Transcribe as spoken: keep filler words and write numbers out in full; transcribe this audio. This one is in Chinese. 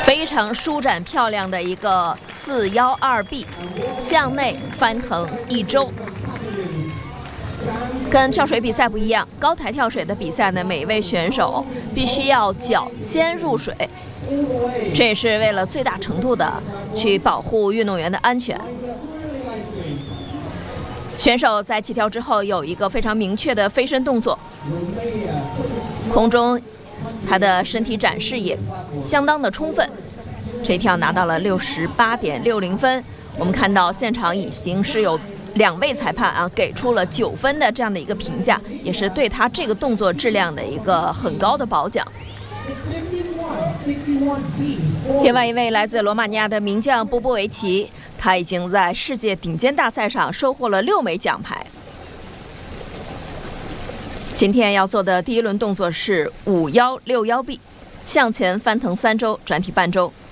非常舒展漂亮的一个四幺二 B， 向内翻腾一周。跟跳水比赛不一样，高台跳水的比赛呢，每一位选手必须要脚先入水，这也是为了最大程度的去保护运动员的安全。选手在起跳之后有一个非常明确的飞身动作，空中他的身体展示也相当的充分，这一跳拿到了六十八点六零分。我们看到现场已经是有两位裁判啊给出了九分的这样的一个评价，也是对他这个动作质量的一个很高的褒奖。另外一位来自罗马尼亚的名将波波维奇，他已经在世界顶尖大赛上收获了六枚奖牌。今天要做的第一轮动作是五幺六幺 B， 向前翻腾三周，转体半周。